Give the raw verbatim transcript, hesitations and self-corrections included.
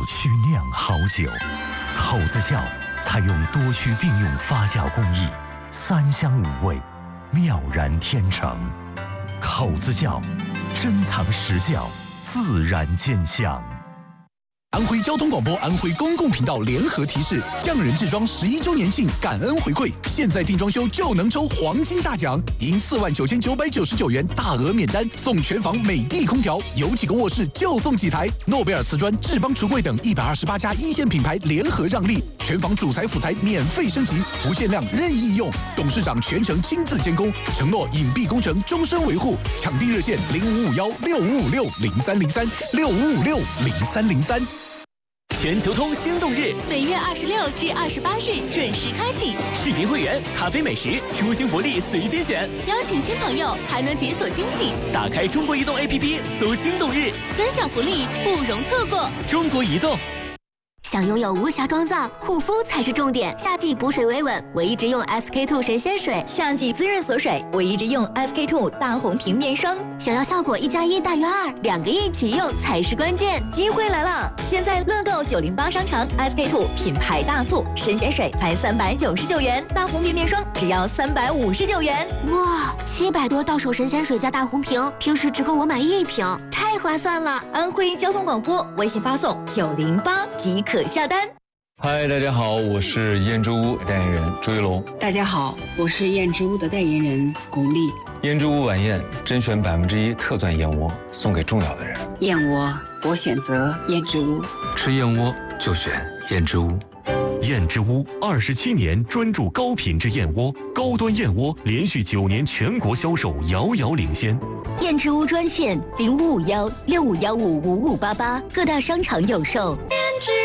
区酿好酒。口子窖采用多区并用发酵工艺，三香五味，妙然天成。口子窖，珍藏实窖，自然见香。 安徽交通广播、安徽公共频道联合提示：匠人制装十一周年庆感恩回馈，现在订装修就能抽黄金大奖，赢四万九千九百九十九元大额免单，送全房美的空调，有几个卧室就送几台。诺贝尔瓷砖、智邦橱柜等一百二十八家一线品牌联合让利，全房主材辅材免费升级，无限量任意用。董事长全程亲自监工，承诺隐蔽工程终身维护。抢地热线零五五幺六五五六零三零三六五五六零三零三。 全球通心动日， 本月二十六至二十八日准时开启。 视频会员、咖啡美食、出行福利随心选， 邀请新朋友还能解锁惊喜。 打开中国移动 A P P， 搜心动日， 尊享福利不容错过。 中国移动。 想拥有无瑕妆造，护肤才是重点。夏季补水维稳，我一直用 S K two 神仙水； 夏季滋润锁水，我一直用 S K two 大红瓶面霜。 想要效果一加一大于二，两个一起用才是关键。 机会来了！现在乐购九零八商城 S K two 品牌大促，神仙水才三百九十九元，大红瓶面霜只要三百五十九元。 哇，七百多到手神仙水加大红瓶，平时只够我买一瓶，太划算了！ 安徽交通广播微信发送九零八即可下单。 嗨，大家好，我是燕之屋代言人朱一龙。 大家好，我是燕之屋的代言人巩俐。 燕之屋晚宴甄选百分之一特钻燕窝，送给重要的人。 燕窝，我选择燕之屋。 吃燕窝就选燕之屋。 燕之屋二十七年专注高品质燕窝，高端燕窝连续九年全国销售遥遥领先。 燕之屋专线零五五幺六五幺五五五八八，各大商场有售。燕之